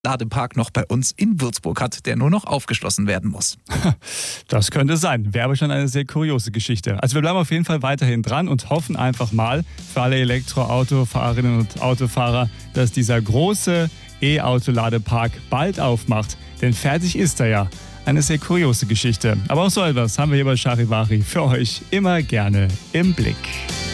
Ladepark noch bei uns in Würzburg hat, der nur noch aufgeschlossen werden muss. Das könnte sein. Wäre aber schon eine sehr kuriose Geschichte. Also wir bleiben auf jeden Fall weiterhin dran und hoffen einfach mal für alle Elektroautofahrerinnen und Autofahrer, dass dieser große E-Auto-Ladepark bald aufmacht. Denn fertig ist er ja. Eine sehr kuriose Geschichte. Aber auch so etwas haben wir hier bei Charivari für euch immer gerne im Blick.